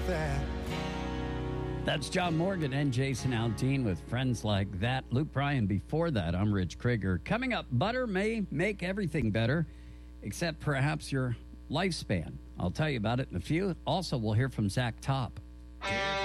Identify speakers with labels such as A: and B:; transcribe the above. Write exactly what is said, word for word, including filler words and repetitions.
A: that.
B: That's John Morgan and Jason Aldean with Friends Like That. Luke Bryan before that. I'm Rich Krieger. Coming up, butter may make everything better, except perhaps your lifespan. I'll tell you about it in a few. Also, we'll hear from Zach Top.
A: If